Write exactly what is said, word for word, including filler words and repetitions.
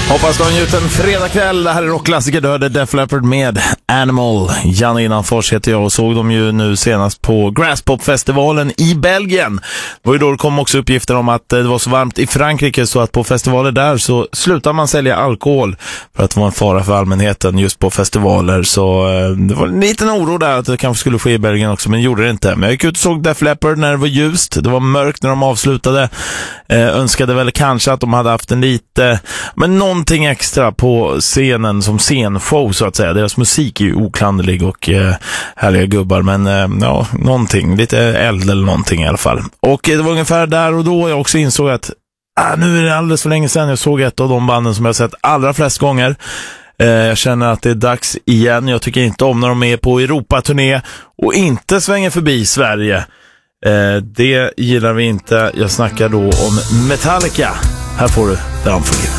Hoppas du har njut en fredagkväll. Det här är rockklassiker. Du hörde Def Leppard med Animal. Janne Innanfors heter jag och såg dem ju nu senast på Graspop-festivalen i Belgien. Det var ju då det kom också uppgifter om att det var så varmt i Frankrike så att på festivaler där så slutar man sälja alkohol för att det var en fara för allmänheten just på festivaler. Så det var en liten oro där att det kanske skulle ske i Belgien också, men gjorde det inte. Men jag gick ut och såg Def Leppard när det var ljust. Det var mörkt när de avslutade. Eh, önskade väl kanske att de hade haft en lite, men någonting extra på scenen som scenshow så att säga. Deras musik är ju oklanderlig och eh, härliga gubbar, men eh, ja, någonting, lite eld eller någonting i alla fall. Och eh, det var ungefär där och då jag också insåg att ah, nu är det alldeles för länge sedan jag såg ett av de banden som jag har sett allra flest gånger. Eh, jag känner att det är dags igen. Jag tycker inte om när de är på Europaturné och inte svänger förbi Sverige. Eh, det gillar vi inte. Jag snackar då om Metallica. Här får du The Unforgiven.